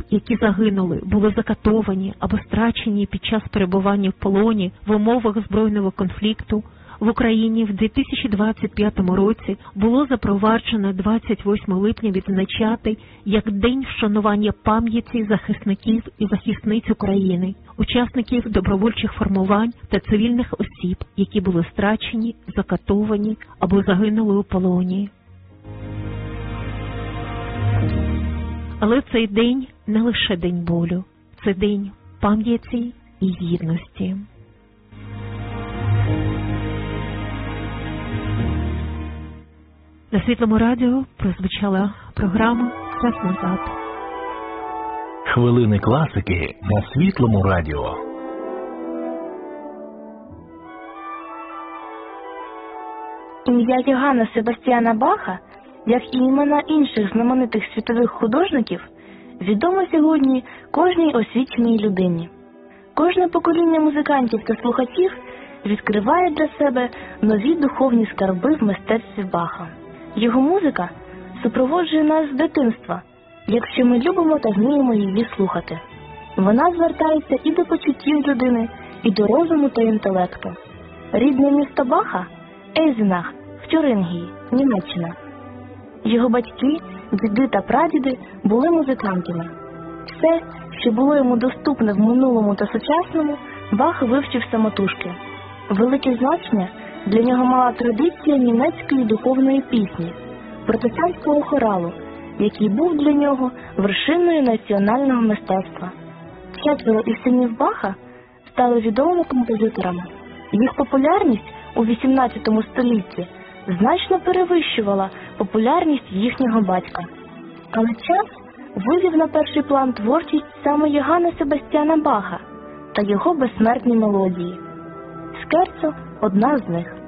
які загинули, були закатовані або страчені під час перебування в полоні в умовах збройного конфлікту, в Україні в 2025 році було запроваджено 28 липня відзначати як День вшанування пам'яті захисників і захисниць України, учасників добровольчих формувань та цивільних осіб, які були страчені, закатовані або загинули у полоні. Але цей день не лише день болю, це день пам'яті і єдності. На Світлому радіо прозвучала програма «Час назад». Хвилини класики на Світлому радіо. Ім'я Йоганна Себастьяна Баха, як і імена інших знаменитих світових художників, відомо сьогодні кожній освіченій людині. Кожне покоління музикантів та слухачів відкриває для себе нові духовні скарби в мистецтві Баха. Його музика супроводжує нас з дитинства, якщо ми любимо та вміємо її слухати. Вона звертається і до почуттів людини, і до розуму та інтелекту. Рідне місто Баха – Ейзенах в Тюрингії, Німеччина. Його батьки, діди та прадіди були музикантами. Все, що було йому доступне в минулому та сучасному, Бах вивчив самотужки. Велике значення для нього мала традиція німецької духовної пісні, протестантського хоралу, який був для нього вершиною національного мистецтва. 4 із синів Баха стали відомими композиторами. Їх популярність у XVIII столітті значно перевищувала популярність їхнього батька. Але час вивів на перший план творчість саме Йоганна Себастьяна Баха та його безсмертні мелодії. Скерцо – одна з них.